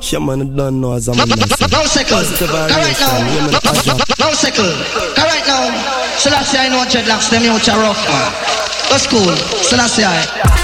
Yeah, man, I don't know as I'm No second. Correct now. No second. Correct now. So that's why I know dreadlocks, them out are rough, man. That's cool. So that's why.